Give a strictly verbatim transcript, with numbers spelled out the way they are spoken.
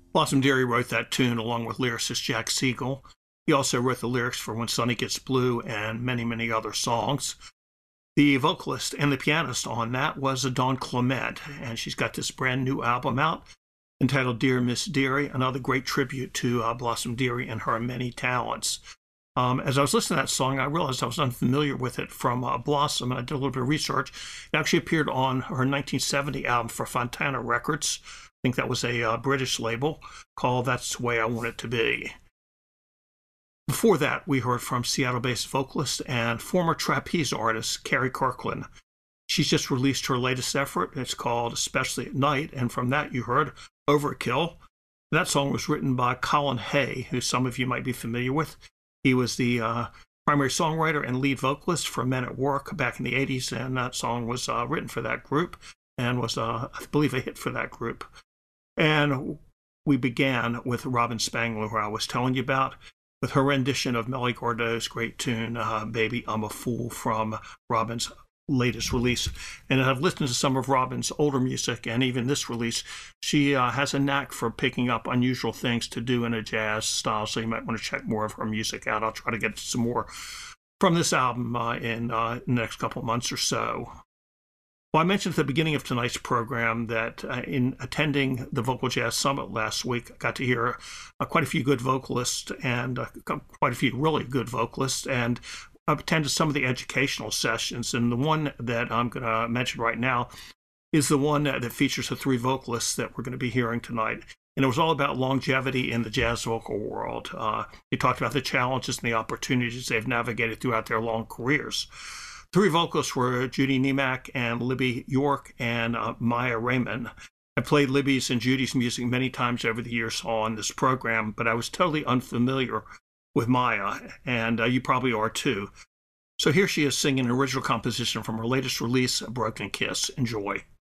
Blossom Dearie wrote that tune along with lyricist Jack Siegel. He also wrote the lyrics for When Sunny Gets Blue and many, many other songs. The vocalist and the pianist on that was Dawn Clement, and she's got this brand new album out entitled Dear Miss Dearie, another great tribute to uh, Blossom Dearie and her many talents. Um, as I was listening to that song, I realized I was unfamiliar with it from uh, Blossom, and I did a little bit of research. It actually appeared on her nineteen seventy album for Fontana Records. I think that was a uh, British label called That's the Way I Want It to Be. Before that, we heard from Seattle-based vocalist and former trapeze artist Carrie Kirkland. She's just released her latest effort. It's called Especially at Night, and from that you heard Overkill. That song was written by Colin Hay, who some of you might be familiar with. He was the uh, primary songwriter and lead vocalist for Men at Work back in the eighties, and that song was uh, written for that group and was, uh, I believe, a hit for that group. And we began with Robin Spangler, who I was telling you about, with her rendition of Melly Gardot's great tune, uh, Baby, I'm a Fool, from Robin's latest release. And I've listened to some of Robin's older music, and even this release. She uh, has a knack for picking up unusual things to do in a jazz style, so you might want to check more of her music out. I'll try to get some more from this album uh, in uh, the next couple months or so. Well, I mentioned at the beginning of tonight's program that uh, in attending the Vocal Jazz Summit last week, I got to hear uh, quite a few good vocalists and uh, quite a few really good vocalists, and I've attended some of the educational sessions. And the one that I'm going to mention right now is the one that, that features the three vocalists that we're going to be hearing tonight. And it was all about longevity in the jazz vocal world. Uh, they talked about the challenges and the opportunities they've navigated throughout their long careers. Three vocalists were Judy Niemak and Libby York and uh, Maya Raymond. I played Libby's and Judy's music many times over the years on this program, but I was totally unfamiliar with Maya, and uh, you probably are too. So here she is singing an original composition from her latest release, A Broken Kiss. Enjoy.